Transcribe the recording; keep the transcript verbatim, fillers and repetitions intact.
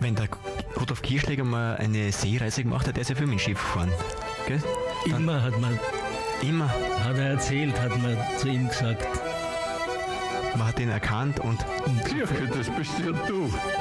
Wenn der Rudolf Kirschläger mal eine Seereise gemacht hat, der ist ja viel mit dem Schiff gefahren. Gell? Dann Immer hat man, immer. hat er erzählt, hat man zu ihm gesagt. Man hat ihn erkannt und Kirche, das bist ja du.